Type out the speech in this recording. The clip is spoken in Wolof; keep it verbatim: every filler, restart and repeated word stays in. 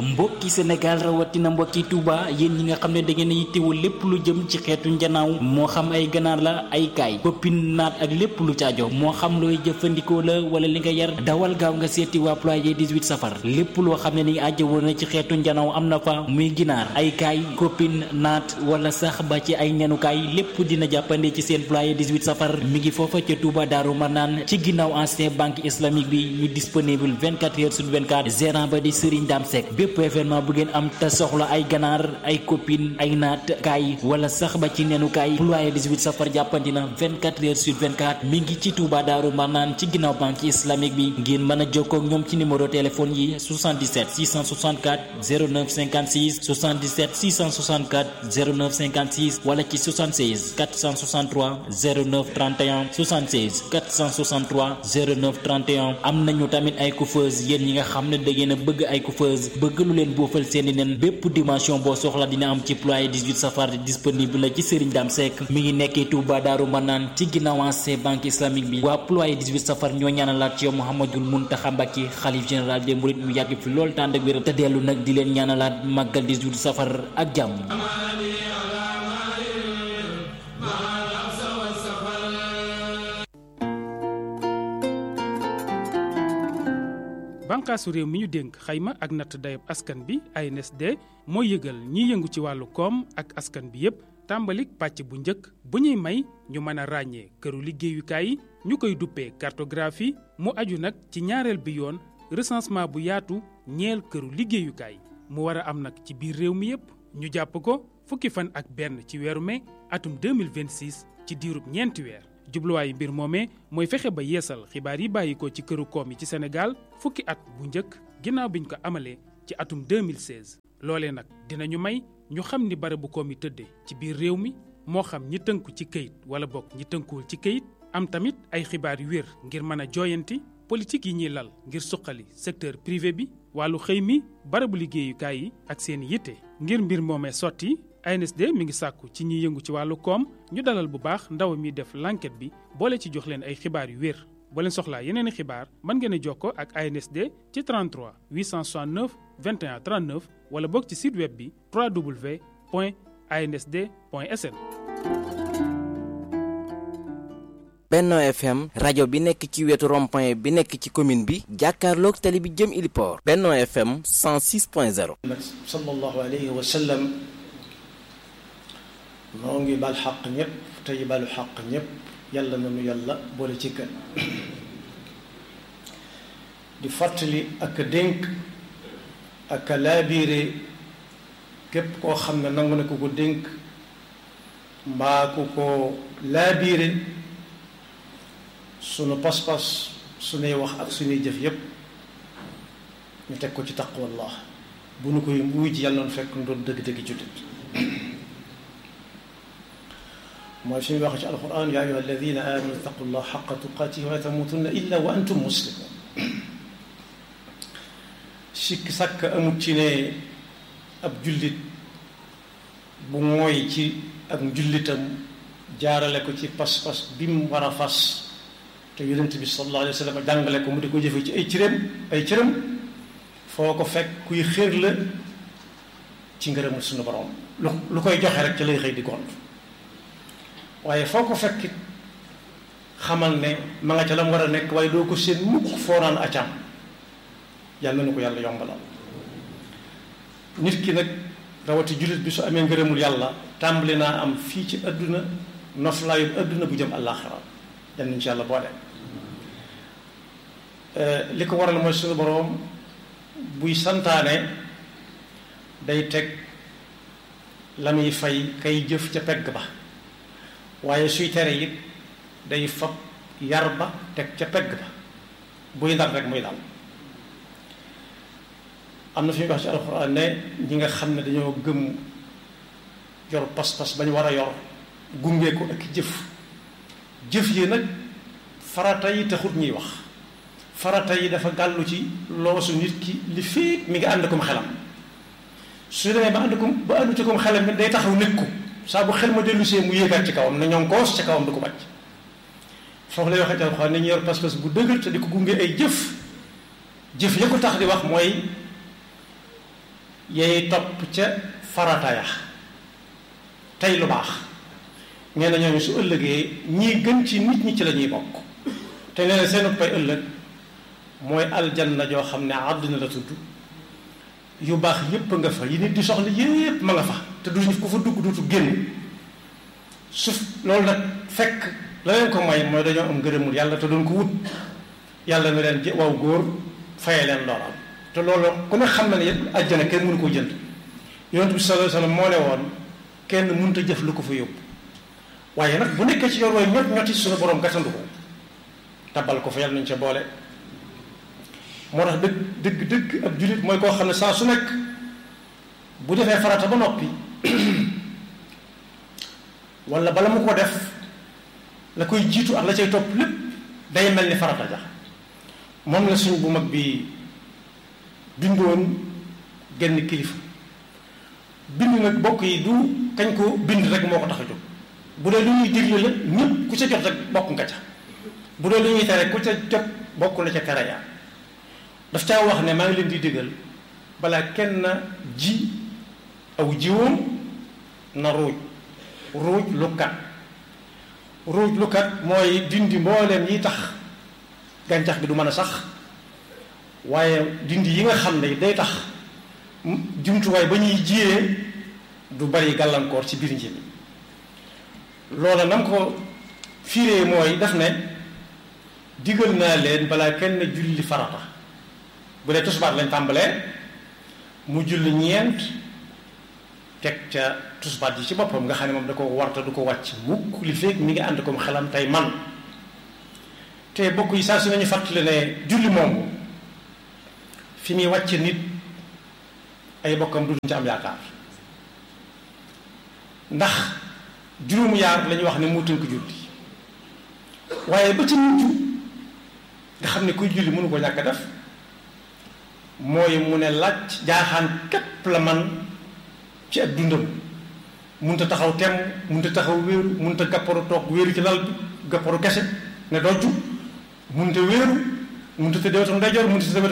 mbokki Sénégal rawatina mbokki Touba yéen ñi nga xam ne da ngeen a yittewoo lépp lu jëm ci xeetu njanaaw moo xam ay ganaar la ay kaay koppin naat ak lépp lu caajo moo xam looy jëfandikoo la wala li nga yar dawal gaaw nga seeti waa ployer dix-huit safar lépp loo xam ne ni ajjawoo na ci xeetu njanaaw am na fa muy ginaar ay kaay koppin naat wala sax ba ci ay nenukaay lépp dina jàppande ci seen ployer dix-huit safar mi ngi foofa ca Touba Daaru Marnaan ci ginnaaw ancien banque islamique bi ñu disponible vingt-quatre heures sur vingt-quatre gérant ba di Serigne Dame Seck bépp événement bu ngeen am te soxla ay ganaar ay copine ay naat kaay wala sax ba ci nenu kaay ployer dix-huit safar jàppandi na vingt-quatre heures sur vingt-quatre mi ngi ci Touba Daaru Marnaan ci ginnaaw banque islamique bi ngeen mën a jokkoo ak ñoom ci numéro téléphone yi soixante-dix-sept six cent soixante-quatre zéro neuf cinquante-six soixante-dix-sept six cent soixante-quatre zéro neuf cinquante-six wala ci soixante-seize quatre cent soixante-trois zéro neuf trente et un soixante-seize quatre cent soixante-trois zéro neuf trente et un am nañu tamit ay coiffeuse yéen ñi nga xam ne da ngeen a bëgg ay coiffeuse bëgg lu leen boofal seeni nen bépp dimension boo soxla dina am ci ployer dix-huit safar disponible la ci Serigne Dame Seck mi ngi nekkee Touba Daaru Marnaan ci ginnaaw ancien banque islamique bi waa ployer dix-huit safar ñoo ñaanalaat ci yow Mouhamadoul Mountakha Mbacké xalif général des mourides mu yàgg fi lool tànd ak wér te dellu nag di leen ñaanalaat màggal dix-huit safar ak jàmm. bànqaasu réew mi ñu dénk xayma ak natt dayab askan bi A N S D mooy yëgal ñiy yëngu ci wàllu koom ak askan bi yépp tàmbalik pàcc bu njëkk bu ñuy may ñu mën a ràññee këru liggéeyukaay yi ñu koy duppee cartographie mu aju nag ci ñaareel bi yoon recensement bu yaatu ñeel këru liggéeyukaay mu war a am nag ci biir réew mi yépp ñu jàpp ko fukki fan ak benn ci weeru mai atum deux mille vingt-six ci diirub ñeenti weer jubluwaayu mbir moomee mooy fexe ba yeesal xibaar yi bàyyi ko ci këru koom yi ci Sénégal fukki at bu njëkk ginnaaw biñ ko amalee ci atum deux mille seize loolee nag dinañu may ñu xam ni barabu koom yi tëddee ci biir réew mi moo xam ñi tënku ci këyit wala bokk ñi tënkuwul ci këyit am tamit ay xibaar yu wér ngir mën a jooyanti politique yi ñuy lal ngir suqali secteur privé bi wàllu xëy mi barabu liggéeyukaay yi ak seen yitte ngir mbir moomee sotti A N S D mi ngi sàkku ci ñiy yëngu ci wàllu koom ñu dalal bu baax ndaw mi def l'enquête bi boole ci jox leen ay xibaar yu wér boo leen soxlaa yeneen i xibaar mën ngeen a jokkoo ak A N S D ci trente-trois huit cent soixante-neuf vingt et un trente-neuf wala bokk ci site web bi w w w point a n s d point s n. Benno F M rajo bi nekk ci wetu rond-point bi nekk ci commune bi jàkkaarloog tali bi jëm Iliport. Benno F M cent six point zéro. sallallahu alayhi wa sallam noo ngi bal xaq ñëpp tey balu xaq ñëpp yàlla na nu yàlla boole ci kër di fàttali ak dénk ak laabiire képp koo xam ne nangu na ko ko dénk mbaa ku ko laabiire sunu pas-pas sunuy wax ak sunuy jëf yépp ñu teg ko ci taqwallah bu nu koy wuy ji yàlla na fekk nu doon dëgg-dëgg jullit mooy fi muy wax ci alquran yaa ayyuha alladina amanu ittaqullah xaqa tuqaatihi wa la tamutunna illa wa antum muslimun sikk sàkk amut ci ne ab jullit bu mooy ci ak njullitam jaarale ko ci pas-pas bi mu war a fas te yonent bi sallallahu alayhi wa sallam jàngale ko mu di ko jëfe ci ay cëram ay cëram foo ko fekk kuy xéer la ci ngërëmul suñu borom lu lu koy joxe rek ci lay xëy di gont waaye foo ko fekk xamal ne ma nga ca la mu war a nekk waaye doo ko seen mukk foo naan acam yàlla na ko yàlla yombalal nit ki nag rawati jullit bi su amee ngërëmul yàlla tàmbali naa am fii ci adduna noflaayu adduna bu jëm àllaaxira yal nañu ci yàlla boole li ko waral mooy suñu boroom buy santaane day teg la muy fay kay jëf ca pegg ba waaye suy tere it day fab yar ba teg ca pegg ba buy dal rek muy dal am na fi ñu wax ci alxuraan ne ñi nga xam ne dañoo gëm yor pas-pas ba ñu war a yor gunge ko ak jëf jëf yi nag farata yi taxut ñuy wax farata yi dafa gàllu ci loosu nit ki li fii mi ngi ànd kom xelam su demee ba ànd ko ba àndu ci kom xelam bi day taxaw nekk ko saa bu xel ma dellu see mu yéegaat ci kawam na ñoom koos ci kawam du ko bàcc foofu lay waxee ci alxuraan ne ñu yor pas-pas bu dëgër te di ko gunge ay jëf jëf ya ko tax di wax mooy yay topp ca farata ya tey lu baax nee na ñooñu su ëllëgee ñii gën ci nit ñi ci la ñuy bokk te nee na seenu pay ëllëg mooy aljanna joo xam ne àdduna la tudd yu baax yépp nga fa yi nit di soxla yépp ma nga fa te du ku fa dugg duutu génn su loolu nag fekk la leen ko may mooy dañoo am ngërëmul yàlla te doon ko wut yàlla na leen waw góor faye leen loolal te loolu ku ne xam na ne àjjana kenn mënu koo jënd yonent bi sallallahu alayhi wasallam moo ne woon kenn mënut a jëf lu ko fa yóbbu waaye nag bu nekkee ci yor way ñot ñoti suñu borom gàttandu ko tabal ko fa yàlla nañ ca boole moo tax dëgg dëgg dëgg ab jullit mooy koo xam ne saa su nekk bu defee farata ba noppi wala bala mu ko def la koy jiitu ak la cay topp lépp day mel ni farata ja moom la suñ bu mag bi bindoon genn kilifa bind nag bokk yi du kañ ko bind rek moo ko tax a jóg bu dee lu ñuy digle la ñëpp ku ca jot rek bokk nga ca bu dee lu ñuy tere ku ca jot bokk na ca tere ya daf caa wax ne maa ngi leen di digal balaa kenn ji aw jiwoom na ruuj ruuj lukat ruuj lukat mooy dindi mbooleem yi tax gàncax gi du mën a sax waaye dindi yi nga xam ne day tax jumtuwaay ba ñuy jiyee du bari gàllankoor ci biir njël loola nam ko fiiree mooy daf ne digal naa leen balaa kenn julli farata bu dee tusbaar lañ tàmbalee mu julli ñeent teg ca tusbaar ji ci boppam nga xam ne moom da ko warta du ko wàcc mukk li fekk mi ngi ànd ko xelam tey man te bokk yi saa su nañu fàttali ne julli moom fi muy wàcc nit ay bokkam duñ ci am yaakaar ndax juróomu yaar la ñuy wax ne moo tënk julli waaye ba ci mujj nga xam ne kuy julli mënu ko ñàkk a def mooy mu ne laaj jaaxaan képp la man ci ak dundam mënut a taxaw temm mënut a taxaw wéeru mënut a gàpparu toog wéeru ci lal bi gàpparu kese ne dojju mënut a wéeru mënut a tëddee wetam ndeyjoor mënut a tëddee